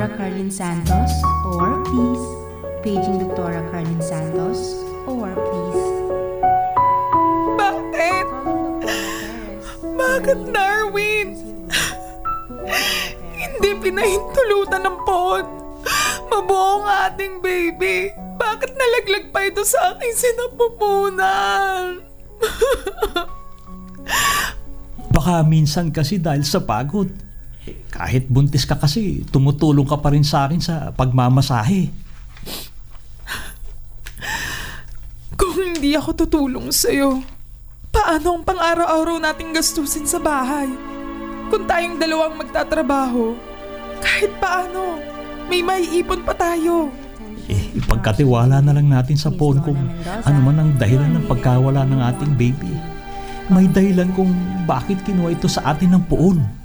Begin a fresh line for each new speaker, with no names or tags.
Dr. Carlin Santos, or please. Paging Dr. Carlin Santos, or please.
Bakit? Bakit, Darwin? Hindi pinahintulutan ng poon. Mabuo ang ating baby. Bakit nalaglag pa ito sa aking sinapupunan?
Baka minsan kasi dahil sa pagod. Kahit buntis ka kasi, tumutulong ka pa rin sa akin sa pagmamasahe.
Kung hindi ako tutulong sa'yo, paano ang pang-araw-araw nating gastusin sa bahay? Kung tayong dalawang magtatrabaho, kahit paano, may maiipon pa tayo.
Ipagkatiwala na lang natin sa phone kung ano man ang dahilan ng pagkawala ng ating baby. May dahilan kung bakit kinuha ito sa atin ng poon.